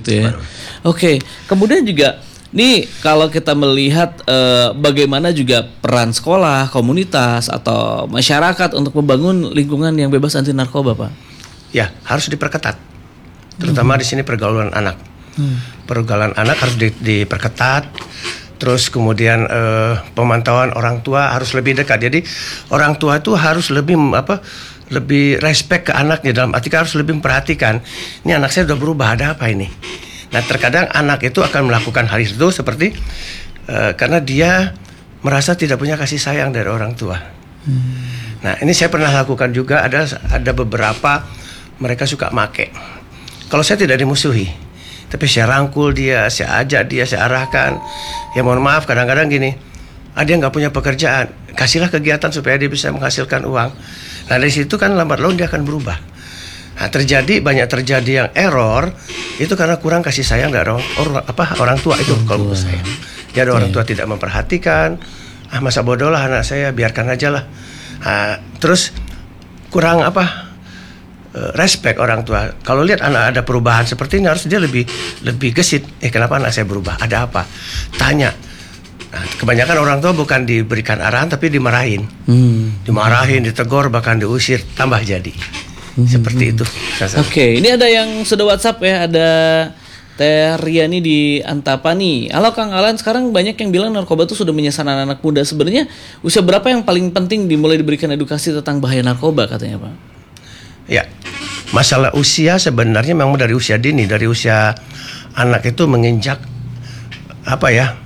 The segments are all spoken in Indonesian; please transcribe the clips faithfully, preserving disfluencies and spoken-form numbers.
gitu ya. Oke, kemudian juga nih kalau kita melihat eh, bagaimana juga peran sekolah, komunitas atau masyarakat untuk membangun lingkungan yang bebas anti narkoba, Pak. Ya, harus diperketat. Terutama hmm. di sini pergaulan anak. Hmm. Pergaulan anak harus di, diperketat. Terus kemudian eh, pemantauan orang tua harus lebih dekat. Jadi orang tua itu harus lebih apa? Lebih respect ke anaknya, dalam arti harus lebih memperhatikan. Ini anak saya sudah berubah, ada apa ini? Nah, terkadang anak itu akan melakukan hal itu seperti uh, karena dia merasa tidak punya kasih sayang dari orang tua. Hmm. Nah, ini saya pernah lakukan juga. Ada ada beberapa mereka suka make. Kalau saya tidak dimusuhi, tapi saya rangkul dia, saya ajak dia, saya arahkan. Ya mohon maaf, kadang-kadang gini, ah, dia nggak punya pekerjaan, kasihlah kegiatan supaya dia bisa menghasilkan uang. Nah, dari situ kan lambat laun dia akan berubah. Nah, terjadi banyak terjadi yang error itu karena kurang kasih sayang dari orang, orang apa orang tua itu kalau menurut saya. Ya, ada orang tua tidak memperhatikan, ah masa bodoh lah anak saya, biarkan aja lah. Nah, terus kurang apa respect orang tua. Kalau lihat anak ada perubahan seperti ini harus dia lebih lebih gesit. Eh kenapa anak saya berubah? Ada apa? Tanya. Nah, kebanyakan orang tua bukan diberikan arahan tapi dimarahin, hmm. dimarahin, ditegur bahkan diusir, tambah jadi. Seperti itu. Oke, okay, ini ada yang sudah WhatsApp ya, ada Teh Riani di Antapani. Halo Kang Alan, sekarang banyak yang bilang narkoba itu sudah menyasar anak-anak muda. Sebenarnya usia berapa yang paling penting dimulai diberikan edukasi tentang bahaya narkoba katanya Pak? Ya, masalah usia sebenarnya memang dari usia dini, dari usia anak itu menginjak apa ya?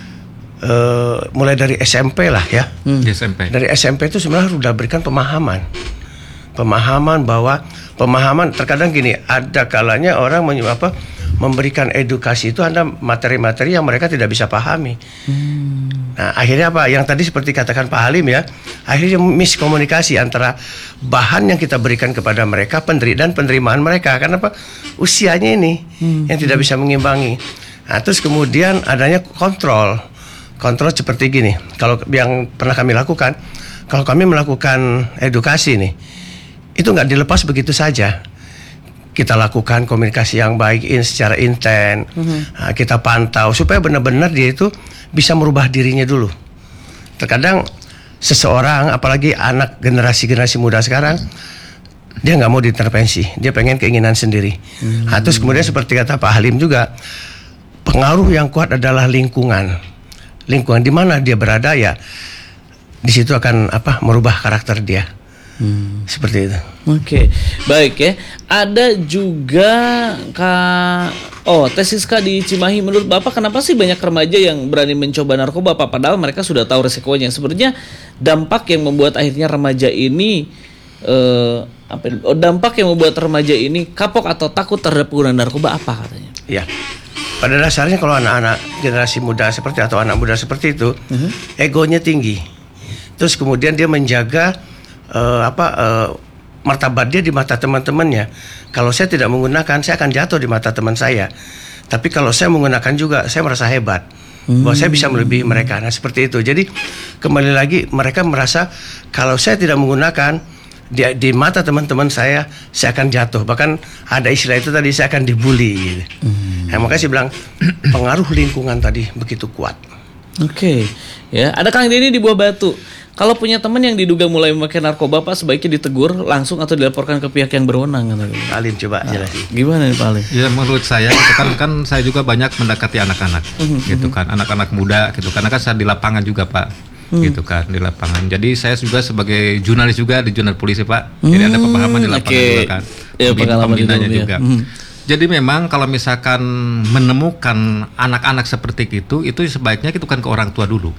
Uh, mulai dari S M P lah ya. Hmm. S M P. Dari S M P itu sebenarnya sudah berikan pemahaman. Pemahaman bahwa pemahaman terkadang gini, ada kalanya orang apa, memberikan edukasi itu ada materi-materi yang mereka tidak bisa pahami. Hmm. Nah, akhirnya apa? Yang tadi seperti katakan Pak Halim ya, akhirnya miskomunikasi antara bahan yang kita berikan kepada mereka, penderi dan penerimaan mereka. Karena apa? Usianya ini hmm. yang tidak bisa mengimbangi. Nah, terus kemudian adanya kontrol. Kontrol seperti gini. Kalau yang pernah kami lakukan, kalau kami melakukan edukasi nih, itu nggak dilepas begitu saja. Kita lakukan komunikasi yang baik in, secara intent, mm-hmm. nah, kita pantau supaya benar-benar dia itu bisa merubah dirinya dulu. Terkadang seseorang, apalagi anak generasi-generasi muda sekarang, dia nggak mau diintervensi, dia pengen keinginan sendiri. Mm-hmm. Nah, terus kemudian seperti kata Pak Halim juga, pengaruh yang kuat adalah lingkungan. Lingkungan di mana dia berada ya, di situ akan apa merubah karakter dia. Hmm. Seperti itu. Oke, okay. Baik ya. Ada juga Kak Oh, Teh Siska di Cimahi. Menurut Bapak kenapa sih banyak remaja yang berani mencoba narkoba? Apa padahal mereka sudah tahu resikonya? Sebenarnya dampak yang membuat akhirnya remaja ini eh, apa? Oh, dampak yang membuat remaja ini kapok atau takut terhadap penggunaan narkoba apa katanya? Iya. Pada dasarnya kalau anak-anak generasi muda seperti atau anak muda seperti itu, uh-huh. egonya tinggi. Terus kemudian dia menjaga Uh, apa uh, martabat dia di mata teman-temannya. Kalau saya tidak menggunakan, saya akan jatuh di mata teman saya. Tapi kalau saya menggunakan juga, saya merasa hebat hmm. bahwa saya bisa melebihi mereka. Nah seperti itu. Jadi kembali lagi mereka merasa kalau saya tidak menggunakan di, di mata teman-teman saya, saya akan jatuh. Bahkan ada istilah itu tadi, saya akan dibully. Gitu. Hmm. Nah, makanya saya bilang pengaruh lingkungan tadi begitu kuat. Oke, okay. Ya. Ada Kang Denny di Buah Batu. Kalau punya teman yang diduga mulai memakai narkoba, Pak, sebaiknya ditegur langsung atau dilaporkan ke pihak yang berwenang. Pak Alim coba nah, jelasin. Gimana nih Pak Alim? Ya menurut saya, gitu kan, kan saya juga banyak mendekati anak-anak, gitu kan, anak-anak muda, gitu. Karena kan saya di lapangan juga Pak, hmm. gitu kan, di lapangan. Jadi saya juga sebagai jurnalis juga di jurnal polisi Pak. Hmm. Jadi ada pemahaman di lapangan okay. juga kan. Ya, pembinanya juga. Hmm. Jadi memang kalau misalkan menemukan anak-anak seperti itu, itu sebaiknya itu kan ke orang tua dulu.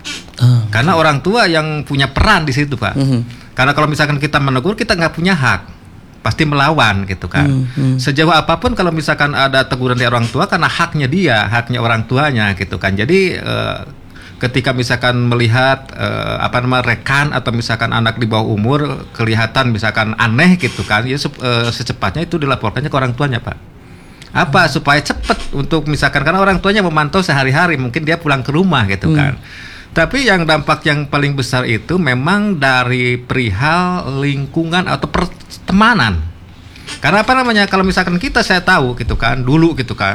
Oh. Karena orang tua yang punya peran di situ Pak. Mm-hmm. Karena kalau misalkan kita menegur, kita nggak punya hak, pasti melawan gitu kan. Mm-hmm. Sejauh apapun kalau misalkan ada teguran dari orang tua, karena haknya dia, haknya orang tuanya gitu kan. Jadi eh, ketika misalkan melihat eh, apa namanya rekan atau misalkan anak di bawah umur kelihatan misalkan aneh gitu kan, ya eh, secepatnya itu dilaporkannya ke orang tuanya Pak. Apa supaya cepat untuk misalkan karena orang tuanya memantau sehari-hari, mungkin dia pulang ke rumah gitu kan. Mm. Tapi yang dampak yang paling besar itu memang dari perihal lingkungan atau pertemanan. Karena apa namanya, kalau misalkan kita saya tahu gitu kan, dulu gitu kan,